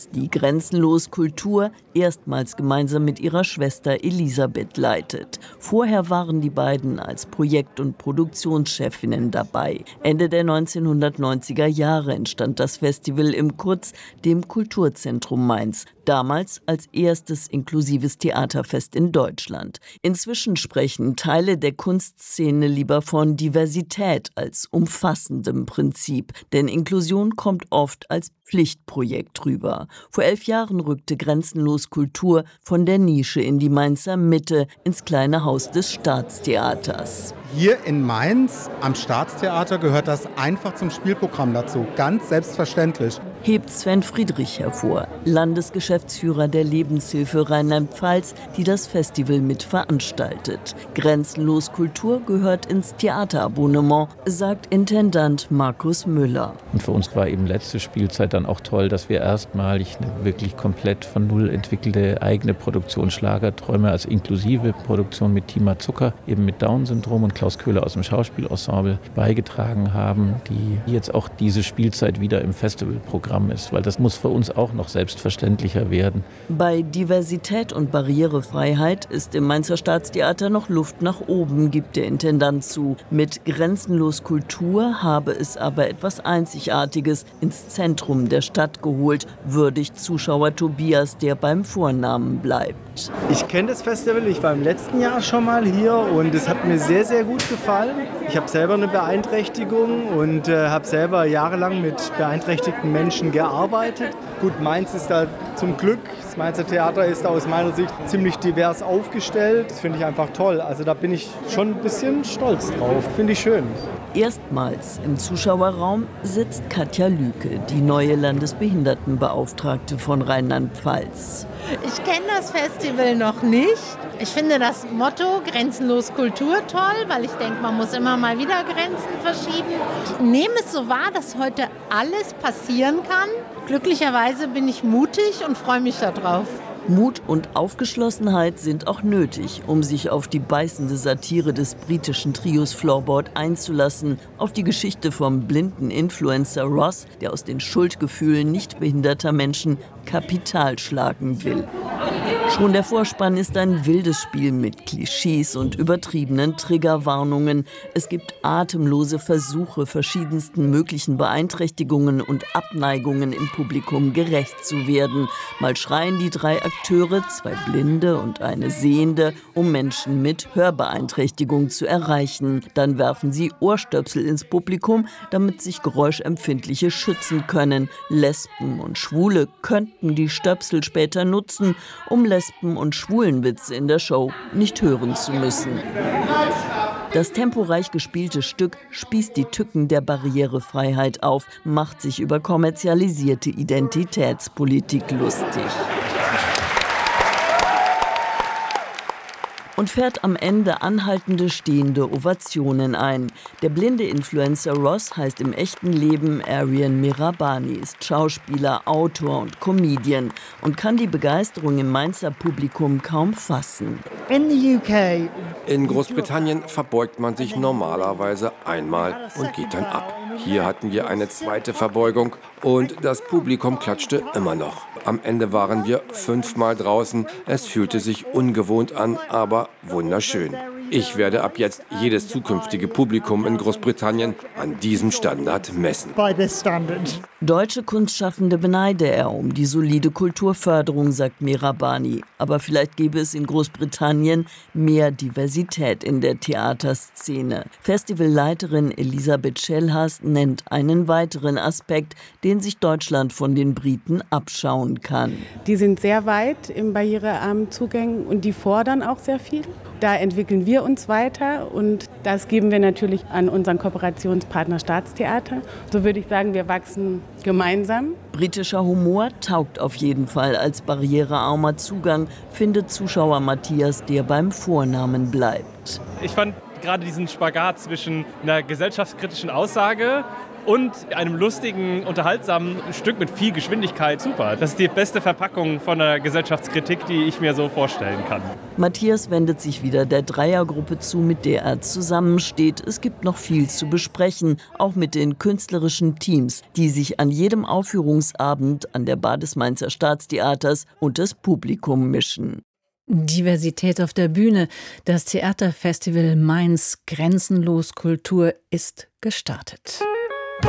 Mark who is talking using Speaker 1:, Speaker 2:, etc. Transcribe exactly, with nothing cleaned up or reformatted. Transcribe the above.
Speaker 1: Mainz, die Grenzenlos Kultur erstmals gemeinsam mit ihrer Schwester Elisabeth leitet. Vorher waren die beiden als Projekt- und Produktionschefinnen dabei. Ende der neunzehnhundertneunziger Jahre entstand das Festival im Kurz, dem Kulturzentrum Mainz. Damals als erstes inklusives Theaterfest in Deutschland. Inzwischen sprechen Teile der Kunstszene lieber von Diversität als umfassendem Prinzip. Denn Inklusion kommt oft als Pflichtprojekt rüber. Vor elf Jahren rückte Grenzenlos Kultur von der Nische in die Mainzer Mitte ins kleine Haus des Staatstheaters.
Speaker 2: Hier in Mainz am Staatstheater gehört das einfach zum Spielprogramm dazu. Ganz selbstverständlich.
Speaker 1: Hebt Sven Friedrich hervor, Landesgeschäftsführer der Lebenshilfe Rheinland-Pfalz, die das Festival mit veranstaltet. Grenzenlos Kultur gehört ins Theaterabonnement, sagt Intendant Markus Müller.
Speaker 3: Und für uns war eben letzte Spielzeit dann auch toll, dass wir erstmalig eine wirklich komplett von Null entwickelte eigene Produktion Schlagerträume als inklusive Produktion mit Tima Zucker, eben mit Down-Syndrom und Klaus Köhler aus dem Schauspielensemble beigetragen haben, die jetzt auch diese Spielzeit wieder im Festivalprogramm ist, weil das muss für uns auch noch selbstverständlicher werden.
Speaker 1: Bei Diversität und Barrierefreiheit ist im Mainzer Staatstheater noch Luft nach oben, gibt der Intendant zu. Mit Grenzenlos Kultur habe es aber etwas Einzigartiges ins Zentrum der Stadt geholt, würdigt Zuschauer Tobias, der beim Vornamen bleibt.
Speaker 4: Ich kenne das Festival, ich war im letzten Jahr schon mal hier und es hat mir sehr, sehr gut gefallen. Ich habe selber eine Beeinträchtigung und äh, habe selber jahrelang mit beeinträchtigten Menschen gearbeitet. Gut, Mainz ist da zum Glück, das Mainzer Theater ist da aus meiner Sicht ziemlich divers aufgestellt. Das finde ich einfach toll. Also da bin ich schon ein bisschen stolz drauf. Finde ich schön.
Speaker 1: Erstmals im Zuschauerraum sitzt Katja Lüke, die neue Landesbehindertenbeauftragte von Rheinland-Pfalz.
Speaker 5: Ich kenne das Festival noch nicht. Ich finde das Motto Grenzenlos Kultur toll, weil ich denke, man muss immer mal wieder Grenzen verschieben. Ich nehme es so wahr, dass heute alles passieren kann. Glücklicherweise bin ich mutig und freue mich darauf.
Speaker 1: Mut und Aufgeschlossenheit sind auch nötig, um sich auf die beißende Satire des britischen Trios Floorboard einzulassen, auf die Geschichte vom blinden Influencer Ross, der aus den Schuldgefühlen nicht behinderter Menschen Kapital schlagen will. Schon der Vorspann ist ein wildes Spiel mit Klischees und übertriebenen Triggerwarnungen. Es gibt atemlose Versuche, verschiedensten möglichen Beeinträchtigungen und Abneigungen im Publikum gerecht zu werden. Mal schreien die drei Akteure, zwei Blinde und eine Sehende, um Menschen mit Hörbeeinträchtigung zu erreichen. Dann werfen sie Ohrstöpsel ins Publikum, damit sich Geräuschempfindliche schützen können. Lesben und Schwule könnten die Stöpsel später nutzen, um Lesben- und Schwulenwitze in der Show nicht hören zu müssen. Das temporeich gespielte Stück spießt die Tücken der Barrierefreiheit auf, macht sich über kommerzialisierte Identitätspolitik lustig. Und fährt am Ende anhaltende stehende Ovationen ein. Der blinde Influencer Ross heißt im echten Leben Arian Mirabani, ist Schauspieler, Autor und Comedian und kann die Begeisterung im Mainzer Publikum kaum fassen.
Speaker 6: In the U K.
Speaker 7: In Großbritannien verbeugt man sich normalerweise einmal und geht dann ab. Hier hatten wir eine zweite Verbeugung und das Publikum klatschte immer noch. Am Ende waren wir fünfmal draußen. Es fühlte sich ungewohnt an, aber wunderschön. Ich werde ab jetzt jedes zukünftige Publikum in Großbritannien an diesem Standard messen.
Speaker 1: Deutsche Kunstschaffende beneide er um die solide Kulturförderung, sagt Mirabani. Aber vielleicht gäbe es in Großbritannien mehr Diversität in der Theaterszene. Festivalleiterin Elisabeth Schellhas nennt einen weiteren Aspekt, den sich Deutschland von den Briten abschauen kann.
Speaker 8: Die sind sehr weit im barrierearmen Zugängen und die fordern auch sehr viel. Da entwickeln wir uns weiter und das geben wir natürlich an unseren Kooperationspartner Staatstheater. So würde ich sagen, wir wachsen gemeinsam.
Speaker 1: Britischer Humor taugt auf jeden Fall als barrierearmer Zugang, findet Zuschauer Matthias, der beim Vornamen bleibt.
Speaker 9: Ich fand gerade diesen Spagat zwischen einer gesellschaftskritischen Aussage
Speaker 6: und einem lustigen, unterhaltsamen Stück mit viel Geschwindigkeit. Super. Das ist die beste Verpackung von der Gesellschaftskritik, die ich mir so vorstellen kann.
Speaker 1: Matthias wendet sich wieder der Dreiergruppe zu, mit der er zusammensteht. Es gibt noch viel zu besprechen, auch mit den künstlerischen Teams, die sich an jedem Aufführungsabend an der Bar des Mainzer Staatstheaters und das Publikum mischen.
Speaker 9: Diversität auf der Bühne. Das Theaterfestival Mainz Grenzenlos Kultur ist gestartet.